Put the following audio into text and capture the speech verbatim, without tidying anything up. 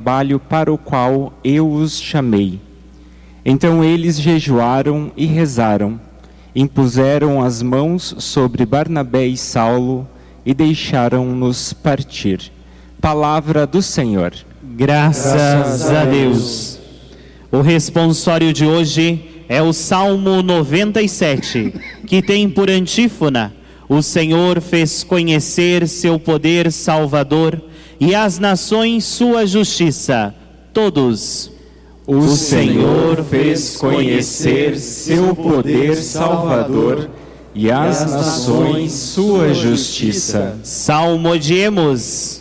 trabalho para o qual eu os chamei. Então eles jejuaram e rezaram, impuseram as mãos sobre Barnabé e Saulo e deixaram-nos partir. Palavra do Senhor. Graças, Graças a Deus. O responsório de hoje é o Salmo noventa e sete, que tem por antífona: o Senhor fez conhecer seu poder salvador e as nações sua justiça. Todos. O Senhor fez conhecer seu poder salvador e as nações sua justiça. Salmodiemos.